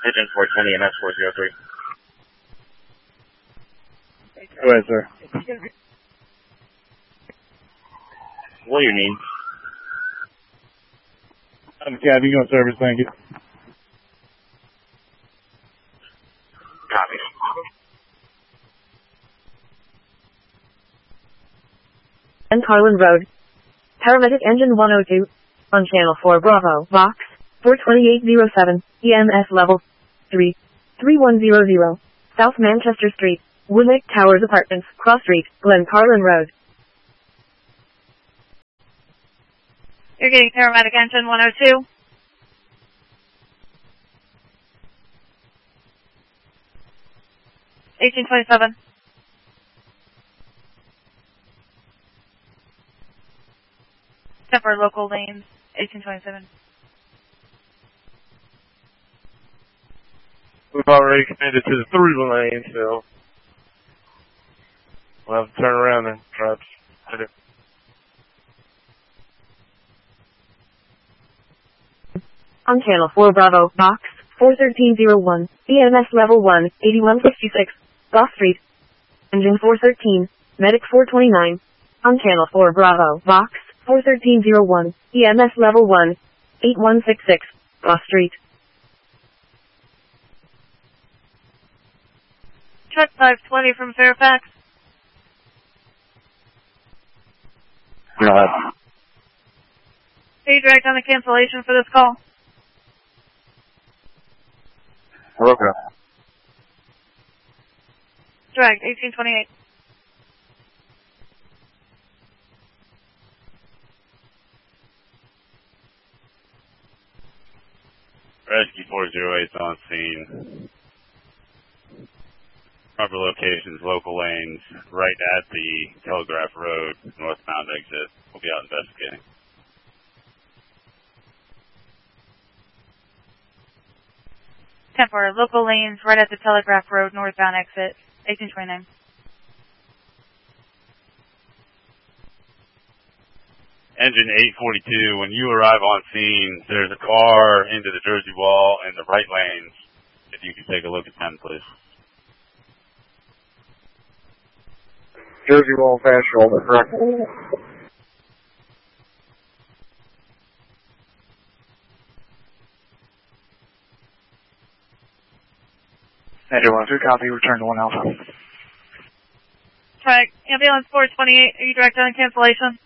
Engine 420 MS 403. Go ahead, sir. What do you need? Yeah, you go service, thank you. Copy. And Carlin Road. Paramedic Engine 102. On Channel 4 Bravo, Vox, 42807, EMS Level 3, 3100, South Manchester Street, Woodlake Towers Apartments, Cross Street, Glen Carlin Road. You're getting Paramedic Engine 102. $18.27. Temper local lanes, 1827. We've already committed to the through lane, so we'll have to turn around and try to hit it. On Channel 4 Bravo, Vox, 41301, EMS Level 1, 8156, Goss Street. Engine 413, Medic 429. On Channel 4 Bravo, Vox, 41301, EMS Level 1, 8166, Goss Street. Truck 520 from Fairfax. Go ahead. Are you direct on the cancellation for this call? Okay. Direct, 1828. Rescue 408 is on scene. Proper locations, local lanes, right at the Telegraph Road, northbound exit. We'll be out investigating. Temper, local lanes, right at the Telegraph Road, northbound exit, 1829. Engine 842, when you arrive on scene, there's a car into the Jersey Wall in the right lanes. If you could take a look at 10, please. Jersey Wall fast shoulder, correct? Engine 102, copy, return to 1 Alpha. Track, ambulance 428, are you direct on cancellation?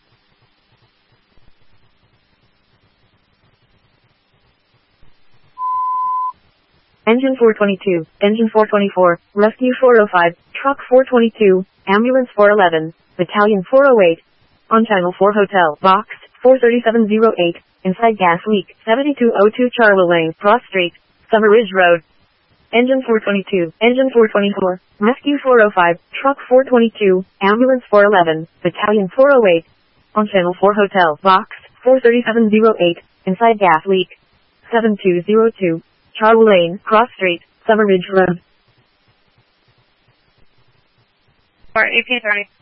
Engine 422, Engine 424, Rescue 405, Truck 422, Ambulance 411, Battalion 408. On Channel 4 Hotel, Vox, 43708, inside gas leak, 7202 Charlie Lane, Cross Street, Summer Ridge Road. Engine 422, Engine 424, Rescue 405, Truck 422, Ambulance 411, Battalion 408. On Channel 4 Hotel, Vox, 43708, inside gas leak, 7202. Charlie Lane, Cross Street, Summer Ridge Road. Or 1830.